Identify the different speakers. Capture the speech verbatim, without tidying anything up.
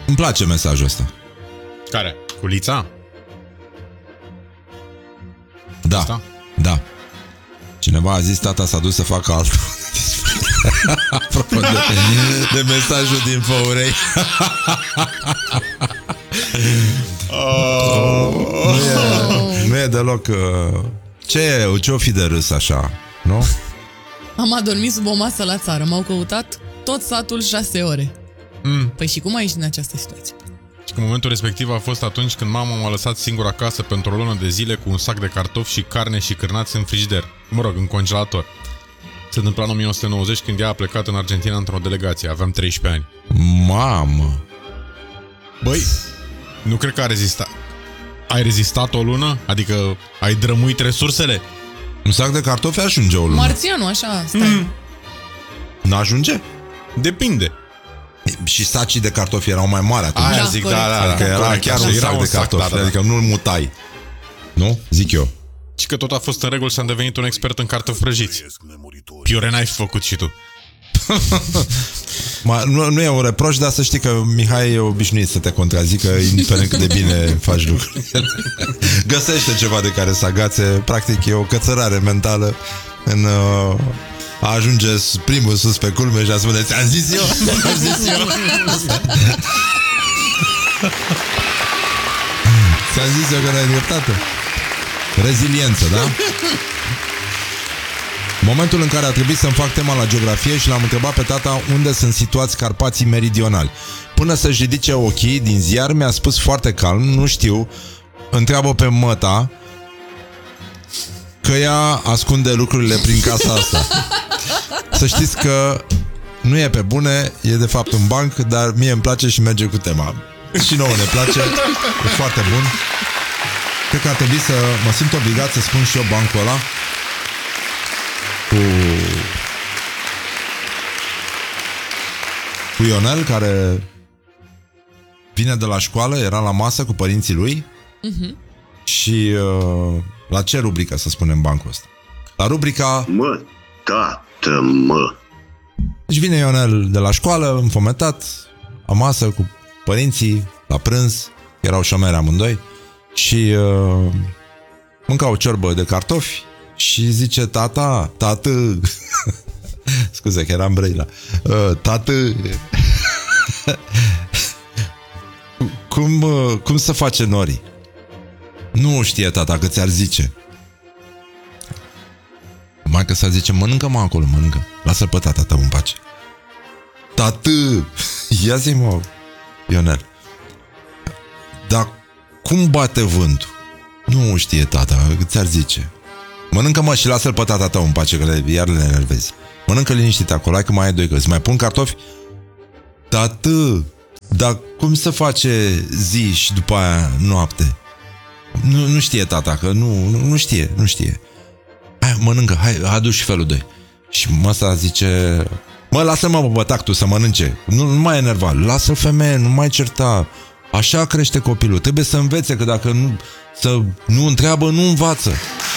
Speaker 1: Îmi place mesajul ăsta.
Speaker 2: Care? Cu Lița?
Speaker 1: Da,
Speaker 2: Asta?
Speaker 1: da. Cineva a zis, tata s-a dus să facă altul. Apropo de, de mesajul din Făurei. oh. nu, e, nu e deloc uh, ce, ce-o fi de râs așa, nu?
Speaker 3: Am adormit sub o masă la țară. M-au căutat tot satul șase ore.
Speaker 2: Mm.
Speaker 3: Păi și cum ai ieșit în această situație?
Speaker 2: Și că momentul respectiv a fost atunci când mama m-a lăsat singur acasă pentru o lună de zile cu un sac de cartofi și carne și cârnați în frigider. Mă rog, în congelator. Se întâmpla în o mie nouă sute nouăzeci când ea a plecat în Argentina într-o delegație. Aveam treisprezece ani.
Speaker 1: Mamă!
Speaker 2: Băi, nu cred că a rezistat. Ai rezistat o lună? Adică ai drămuit resursele?
Speaker 1: Un sac de cartofi ajunge o lună.
Speaker 3: Marțianu, așa, stai. Mm.
Speaker 1: N-ajunge?
Speaker 2: Depinde.
Speaker 1: Și sacii de cartofi erau mai mari atunci.
Speaker 2: Aia zic, da, da,
Speaker 1: adică
Speaker 2: da,
Speaker 1: era
Speaker 2: corect,
Speaker 1: chiar
Speaker 2: așa,
Speaker 1: un
Speaker 2: era
Speaker 1: sac
Speaker 2: un
Speaker 1: de
Speaker 2: sac,
Speaker 1: cartofi,
Speaker 2: da, da,
Speaker 1: adică nu-l mutai. Nu? Zic eu.
Speaker 2: Și că tot a fost în regulă și am devenit un expert în cartofi prăjiți. Piure, n-ai făcut și tu.
Speaker 1: Ma, nu, nu e un reproș, dar să știi că Mihai e obișnuit să te contrazică, indiferent cât de bine faci lucruri. Găsește ceva de care să agațe. Practic e o cățărare mentală în uh, a ajunge primul sus pe culme și a spune: ți-am zis eu, ți-am zis eu. Ți-am zis eu că n-ai dreptate. Reziliență, da? Momentul în care a trebuit să-mi fac tema la geografie și l-am întrebat pe tata unde sunt situați Carpații meridionali. Până să-și ridice ochii din ziar, mi-a spus foarte calm: nu știu, întreabă pe măta, că ea ascunde lucrurile prin casa asta. Să știți că nu e pe bune, e de fapt un banc, dar mie îmi place și merge cu tema. Și nouă ne place, e foarte bun. Cred că ar trebui să mă simt obligat să spun și eu bancul ăla cu cu Ionel, care vine de la școală, era la masă cu părinții lui. uh-huh. Și uh, la ce rubrică să spunem bancul ăsta? La rubrica
Speaker 4: Mă, tată, mă.
Speaker 1: Deci vine Ionel de la școală, înfometat, la masă cu părinții, la prânz, erau șomeri amândoi, și uh, mânca o ciorbă de cartofi și zice: tata, tată, scuze că eram Brăila, uh, tată, cum, uh, cum să face nori? Nu știe tata, că ți-ar zice. Maică sa zice: mănâncă mă acolo, mănâncă, lasă-l pe tata tău în pace. Tată, ia zi mă, Ionel, dar cum bate vântul? Nu știe tata, ți-ar zice. Mănâncă mă și lasă-l pe tata tău în pace, că le, iar le enervezi. Mănâncă liniștit acolo, hai că mai ai doi, că îți mai pun cartofi. Tată, dar cum se face zi și după aia noapte? Nu, nu știe tata, că nu, nu, nu știe, nu știe. Hai, mănâncă, hai, adu și felul doi. Și măsa zice: mă, lasă-mă pe bătactul să mănânce. Nu, nu mai enerva, lasă-l, femeie, nu mai certa. Așa crește copilul, trebuie să învețe, că dacă nu, să, nu întreabă, nu învață.